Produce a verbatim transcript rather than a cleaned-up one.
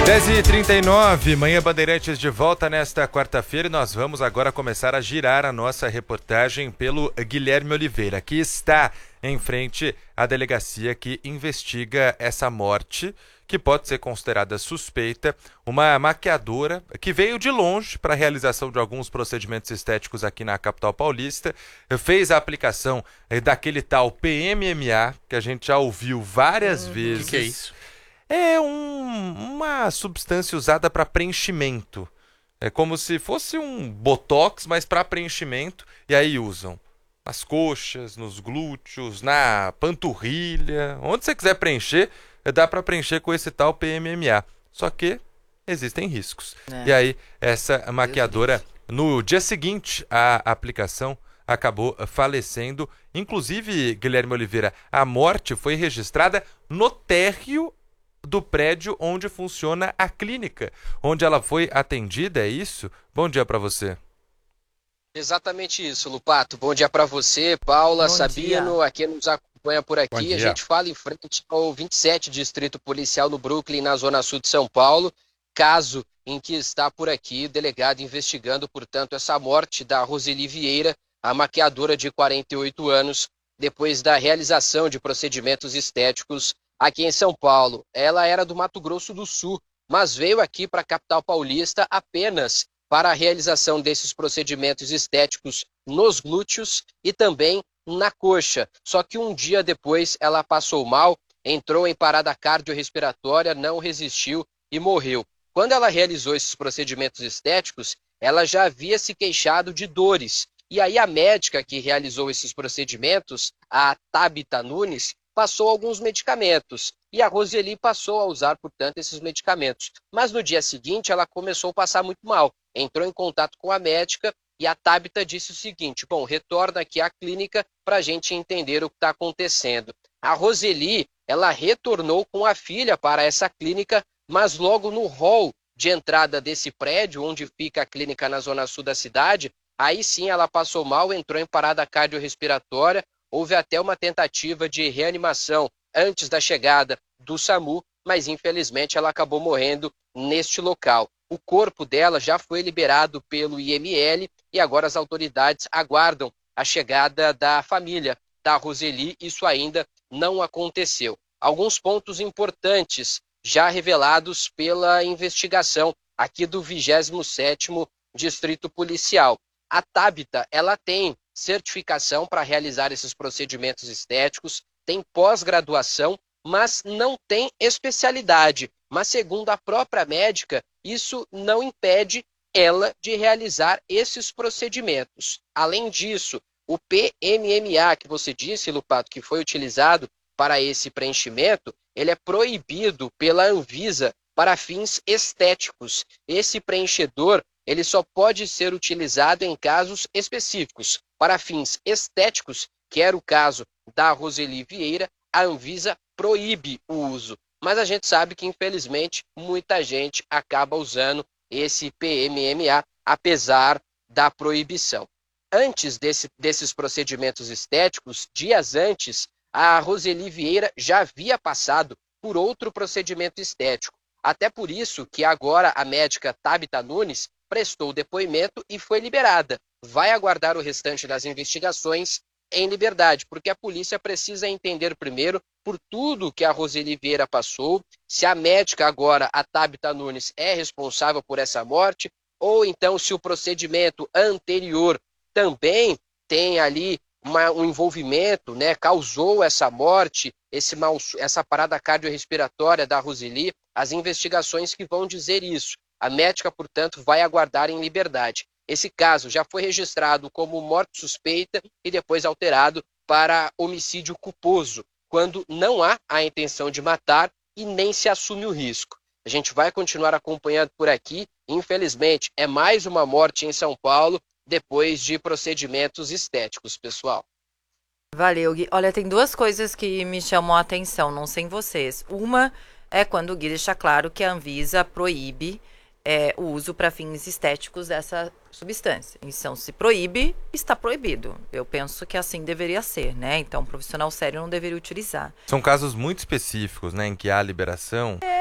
dez e trinta e nove, Manhã Bandeirantes de volta nesta quarta-feira e nós vamos agora começar a girar a nossa reportagem pelo Guilherme Oliveira, que está em frente à delegacia que investiga essa morte, que pode ser considerada suspeita, uma maquiadora que veio de longe para a realização de alguns procedimentos estéticos aqui na capital paulista, fez a aplicação daquele tal P M M A, que a gente já ouviu várias hum, vezes. O que, que é isso? É um, uma substância usada para preenchimento. É como se fosse um botox, mas para preenchimento. E aí usam nas coxas, nos glúteos, na panturrilha. Onde você quiser preencher, dá para preencher com esse tal P M M A. Só que existem riscos. É. E aí, essa maquiadora, no dia seguinte à aplicação, acabou falecendo. Inclusive, Guilherme Oliveira, a morte foi registrada no térreo do prédio onde funciona a clínica, onde ela foi atendida, é isso? Bom dia para você. Exatamente isso, Lupato. Bom dia para você, Paula, Bom Sabino, dia. a quem nos acompanha por aqui. A gente fala em frente ao vinte e sete Distrito Policial no Brooklyn, na Zona Sul de São Paulo, caso em que está por aqui o delegado investigando, portanto, essa morte da Roseli Vieira, a maquiadora de quarenta e oito anos, depois da realização de procedimentos estéticos aqui em São Paulo. Ela era do Mato Grosso do Sul, mas veio aqui para a capital paulista apenas para a realização desses procedimentos estéticos nos glúteos e também na coxa. Só que um dia depois ela passou mal, entrou em parada cardiorrespiratória, não resistiu e morreu. Quando ela realizou esses procedimentos estéticos, ela já havia se queixado de dores. E aí a médica que realizou esses procedimentos, a Tabita Nunes, passou alguns medicamentos e a Roseli passou a usar, portanto, esses medicamentos. Mas no dia seguinte ela começou a passar muito mal, entrou em contato com a médica e a Tabita disse o seguinte: bom, retorna aqui à clínica para a gente entender o que está acontecendo. A Roseli, ela retornou com a filha para essa clínica, mas logo no hall de entrada desse prédio, onde fica a clínica na zona sul da cidade, aí sim ela passou mal, entrou em parada cardiorrespiratória. Houve até uma tentativa de reanimação antes da chegada do SAMU, mas infelizmente ela acabou morrendo neste local. O corpo dela já foi liberado pelo I M L e agora as autoridades aguardam a chegada da família da Roseli. Isso ainda não aconteceu. Alguns pontos importantes já revelados pela investigação aqui do vigésimo sétimo Distrito Policial. A Tabita, ela tem certificação para realizar esses procedimentos estéticos, tem pós-graduação, mas não tem especialidade. Mas segundo a própria médica, isso não impede ela de realizar esses procedimentos. Além disso, o P M M A que você disse, Lupato, que foi utilizado para esse preenchimento, ele é proibido pela Anvisa para fins estéticos. Esse preenchedor, ele só pode ser utilizado em casos específicos. Para fins estéticos, que era o caso da Roseli Vieira, a Anvisa proíbe o uso. Mas a gente sabe que, infelizmente, muita gente acaba usando esse P M M A, apesar da proibição. Antes desse, desses procedimentos estéticos, dias antes, a Roseli Vieira já havia passado por outro procedimento estético. Até por isso que agora a médica Tabita Nunes prestou depoimento e foi liberada. Vai aguardar o restante das investigações em liberdade, porque a polícia precisa entender primeiro por tudo que a Roseli Vieira passou, se a médica agora, a Tabita Nunes, é responsável por essa morte, ou então se o procedimento anterior também tem ali uma, um envolvimento, né, causou essa morte, esse mal, essa parada cardiorrespiratória da Roseli. As investigações que vão dizer isso. A médica, portanto, vai aguardar em liberdade. Esse caso já foi registrado como morte suspeita e depois alterado para homicídio culposo, quando não há a intenção de matar e nem se assume o risco. A gente vai continuar acompanhando por aqui. Infelizmente, é mais uma morte em São Paulo depois de procedimentos estéticos, pessoal. Valeu, Gui. Olha, tem duas coisas que me chamam a atenção, não sei em vocês. Uma é quando o Gui deixa claro que a Anvisa proíbe É, o uso para fins estéticos dessa substância. Então, se proíbe, está proibido. Eu penso que assim deveria ser, né? Então, um profissional sério não deveria utilizar. São casos muito específicos, né, em que há liberação.